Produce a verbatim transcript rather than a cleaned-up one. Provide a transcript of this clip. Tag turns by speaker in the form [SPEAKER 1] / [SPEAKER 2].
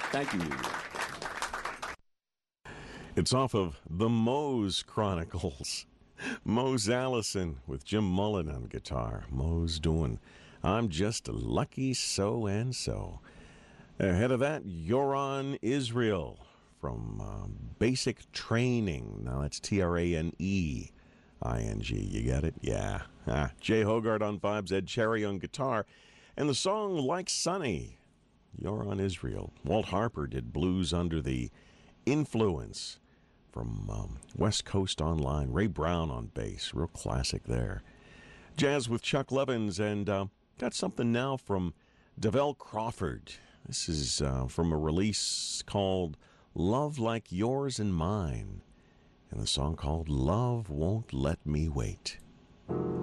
[SPEAKER 1] Thank you.
[SPEAKER 2] It's off of the Mose Chronicles. Mose Allison with Jim Mullen on guitar. Mose doing I'm Just a Lucky So-and-So. Ahead of that, You're on Israel from uh, Basic Training. Now that's T R A N E I N G. You get it? Yeah. Ah, Jay Hogarth on vibes, Ed Cherry on guitar. And the song Like Sunny, You're on Israel. Walt Harper did Blues Under the Influence from um, West Coast Online. Ray Brown on bass. Real classic there. Jazz with Chuck Levins. And uh, got something now from Devell Crawford. This is uh, from a release called Love Like Yours and Mine. And the song called Love Won't Let Me Wait.